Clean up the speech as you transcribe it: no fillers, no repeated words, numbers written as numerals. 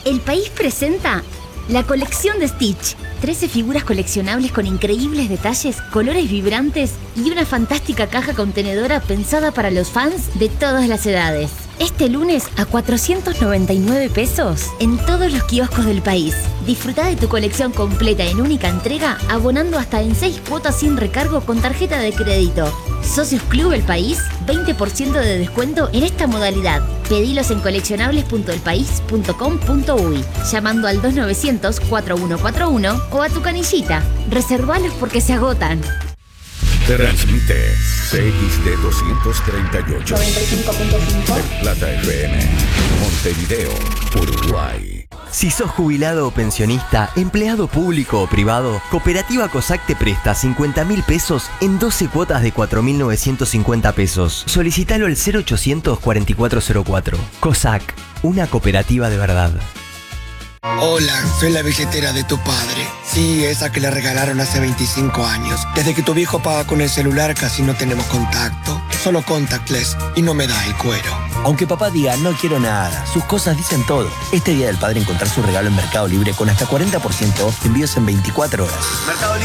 El País presenta la colección de Stitch. 13 figuras coleccionables con increíbles detalles, colores vibrantes y una fantástica caja contenedora pensada para los fans de todas las edades. Este lunes a 499 pesos en todos los kioscos del país. Disfruta de tu colección completa en única entrega, abonando hasta en 6 cuotas sin recargo con tarjeta de crédito. Socios Club El País, 20% de descuento en esta modalidad. Pedilos en coleccionables.elpaís.com.uy, llamando al 2900-4141 o a tu canillita. Reservalos porque se agotan. Transmite CXD 238 95.5 El Plata FM, Montevideo, Uruguay. Si sos jubilado o pensionista, empleado público o privado, Cooperativa COSAC te presta 50.000 pesos en 12 cuotas de 4.950 pesos. Solicítalo al 0800 4404. COSAC, una cooperativa de verdad. Hola, soy la billetera de tu padre. Sí, esa que le regalaron hace 25 años. Desde que tu viejo paga con el celular casi no tenemos contacto. Solo contactless y no me da el cuero. Aunque papá diga no quiero nada, sus cosas dicen todo. Este Día del Padre encontrar su regalo en Mercado Libre con hasta 40% de envíos en 24 horas.